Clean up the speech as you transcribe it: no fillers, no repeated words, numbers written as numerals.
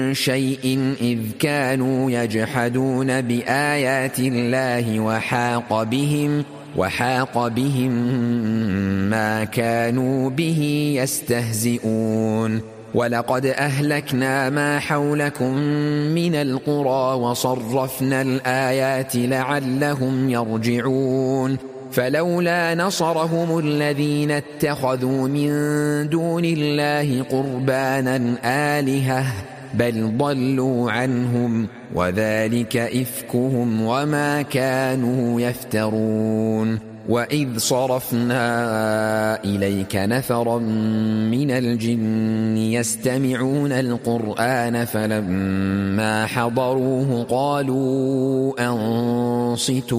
شيء إذ كانوا يجحدون بآيات الله وحاق بهم ما كانوا به يستهزئون ولقد أهلكنا ما حولكم من القرى وصرفنا الآيات لعلهم يرجعون فلولا نصرهم الذين اتخذوا من دون الله قربانا آلهة بل ضلوا عنهم وذلك إفكهم وما كانوا يفترون وإذ صرفنا إليك نفرا من الجن يستمعون القرآن فلما حضروه قالوا أنصتوا